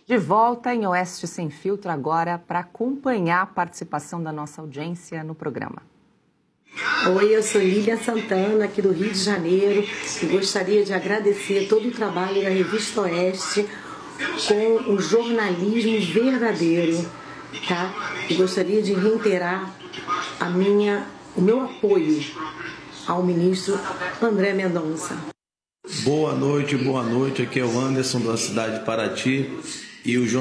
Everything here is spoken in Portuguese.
De volta em Oeste Sem Filtro agora para acompanhar a participação da nossa audiência no programa. Oi, eu sou Lília Santana, aqui do Rio de Janeiro, e gostaria de agradecer todo o trabalho da Revista Oeste com o jornalismo verdadeiro, tá? E gostaria de reiterar o meu apoio ao ministro André Mendonça. Boa noite, aqui é o Anderson da cidade de Paraty e o